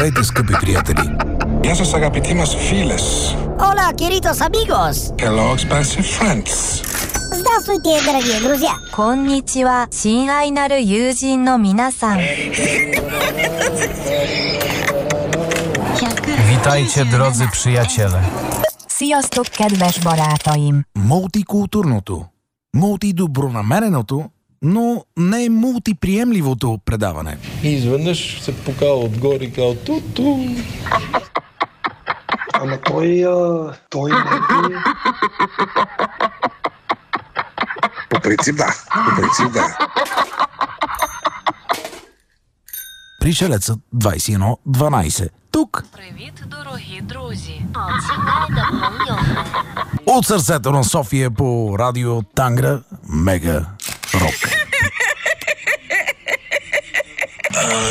Здравейте, скъпи приятели! Γεια σας αγαπητοί μας φίλες. Hola, queridos amigos. Hello, expensive friends. Здравствуйте, дорогие друзья. こんにちは、親愛なる友人の皆さん。 Witajcie, drodzy przyjaciele. Sziasztok, kedves barátaim! Мултикултурното, мултидобронамереното, но не мултиприемливото предаване. И изведнъж се покава отгоре и казва ту-ту. Ама той не е... По принцип да. Пришелецът 2112. Тук. Привіт, дорогі друзі. От сърцето на София по радио Тангра Мега Рок.